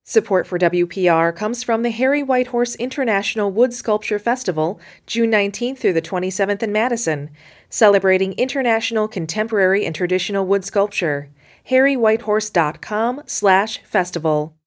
Support for WPR comes from the Harry Whitehorse International Wood Sculpture Festival, June 19th through the 27th in Madison, celebrating international contemporary and traditional wood sculpture. harrywhitehorse.com/festival